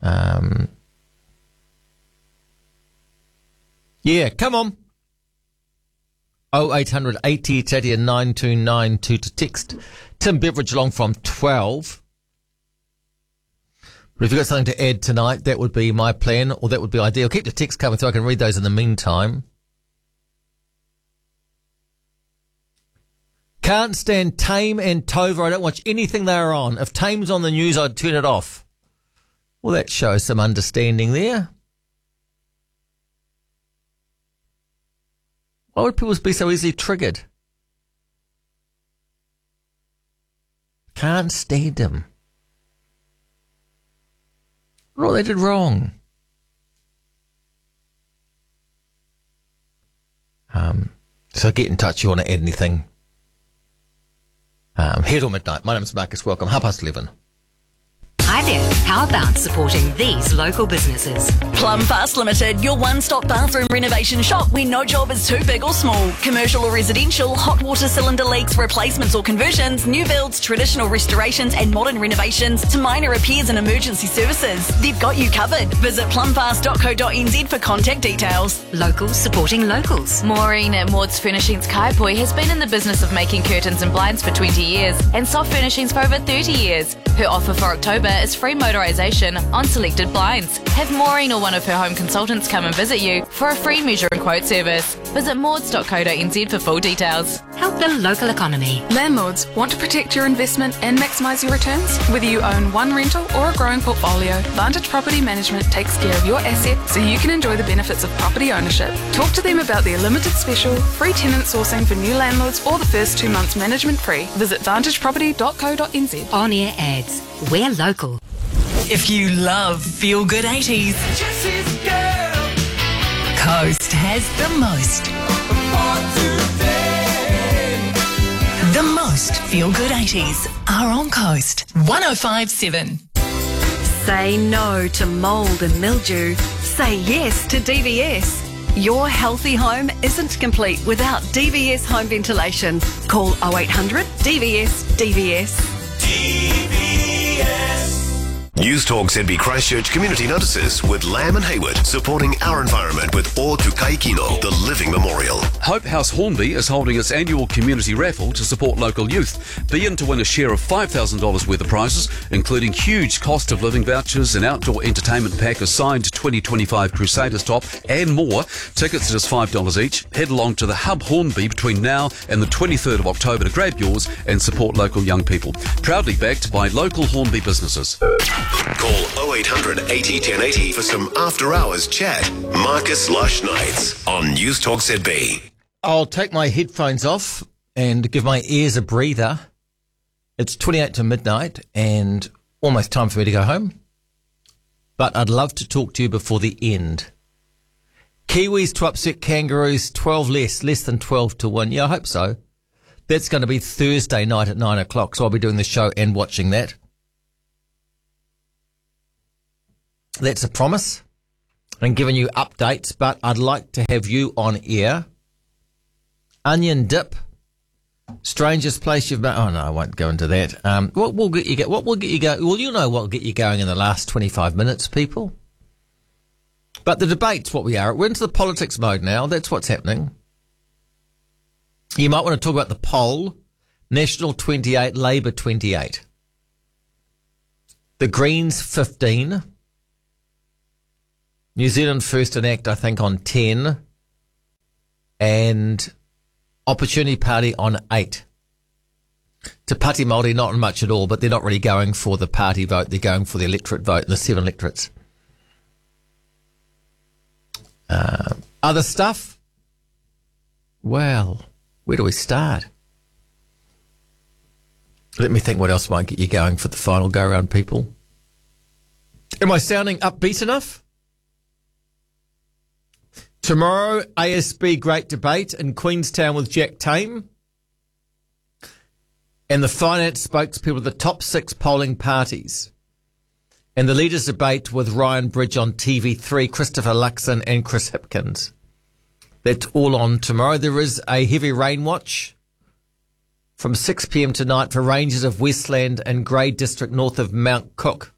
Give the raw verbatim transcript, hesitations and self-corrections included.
Um, yeah, come on. oh eight hundred eighty eighty and nine two nine two to text. Tim Beveridge along from twelve. But if you've got something to add tonight, that would be my plan, or that would be ideal. Keep the text coming so I can read those in the meantime. Can't stand Tame and Tova. I don't watch anything they're on. If Tame's on the news, I'd turn it off. Well, that shows some understanding there. Why would people be so easily triggered? Can't stand them. What they did wrong? Um, so get in touch if you want to add anything. Um, here till midnight. My name's Marcus. Welcome. Half past eleven. Hi there. How about supporting these local businesses? Plum Fast Limited, your one-stop bathroom renovation shop where no job is too big or small. Commercial or residential, hot water cylinder leaks, replacements or conversions, new builds, traditional restorations and modern renovations to minor repairs and emergency services. They've got you covered. Visit plum fast dot co dot n z for contact details. Locals supporting locals. Maureen at Maud's Furnishings Kaipoi has been in the business of making curtains and blinds for twenty years and soft furnishings for over thirty years. Her offer for October is free motorisation on selected blinds. Have Maureen or one of her home consultants come and visit you for a free measure and quote service. Visit mauds dot co dot n z for full details. Help the local economy. Landlords, want to protect your investment and maximise your returns? Whether you own one rental or a growing portfolio, Vantage Property Management takes care of your assets so you can enjoy the benefits of property ownership. Talk to them about their limited special, free tenant sourcing for new landlords or the first two months management free. Visit vantage property dot co dot n z. On-air ads. We're local. If you love feel-good eighties, Coast has the most. The most feel-good eighties are on Coast. one oh five point seven. Say no to mould and mildew. Say yes to D V S. Your healthy home isn't complete without D V S home ventilation. Call oh eight hundred D V S D V S. D V S. News Talk Z B Christchurch Community Notices with Lamb and Hayward, supporting our environment with O Tukai Kino, the Living Memorial. Hope House Hornby is holding its annual community raffle to support local youth. Be in to win a share of five thousand dollars worth of prizes, including huge cost of living vouchers, an outdoor entertainment pack, a signed twenty twenty-five Crusaders top, and more. Tickets are just five dollars each. Head along to the Hub Hornby between now and the twenty-third of October to grab yours and support local young people. Proudly backed by local Hornby businesses. Call oh eight hundred eighty ten eighty for some after-hours chat. Marcus Lush Nights on News Talk Z B. I'll take my headphones off and give my ears a breather. It's twenty-eight to midnight and almost time for me to go home. But I'd love to talk to you before the end. Kiwis to upset Kangaroos, twelve less, less than twelve to one. Yeah, I hope so. That's going to be Thursday night at nine o'clock, so I'll be doing the show and watching that. That's a promise. I'm giving you updates, but I'd like to have you on air. Onion dip. Strangest place you've been. Oh no, I won't go into that. Um, what will get you go? What will get you go? Well, you know what will get you going in the last twenty-five minutes, people. But the debate's what we are. We're into the politics mode now. That's what's happening. You might want to talk about the poll. National twenty-eight, Labour twenty-eight. The Greens fifteen. New Zealand First and Act, I think, on ten. And Opportunity Party on eight. To Pāti Māori, not much at all, but they're not really going for the party vote. They're going for the electorate vote, the seven electorates. Uh, other stuff? Well, where do we start? Let me think what else might get you going for the final go-round, people. Am I sounding upbeat enough? Tomorrow, A S B Great Debate in Queenstown with Jack Tame. And the finance spokespeople of the top six polling parties. And the leaders' debate with Ryan Bridge on T V three, Christopher Luxon and Chris Hipkins. That's all on tomorrow. There is a heavy rain watch from six p.m. tonight for ranges of Westland and Grey District north of Mount Cook.